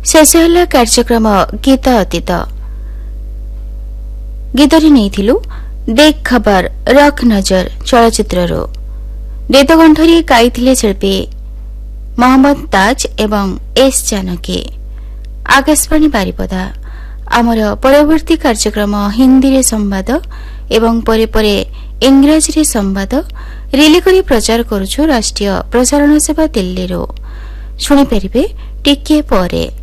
शेष है कार्यक्रम गीत अतीत गीतरी नहीं देख खबर रख नजर चलचित्र वेदकंठरी गाई शिल्पी मोहम्मद ताज एवं एस जानकी। आकाशवाणी बारिपदा आमर परवर्ती कार्यक्रम हिंदी रे संवाद एवं परे परे इंग्राजी रे संवाद रिले करी प्रचार करुछु राष्ट्रीय प्रसारण सेवा दिल्ली रो। शुणी परिबे टिके परे।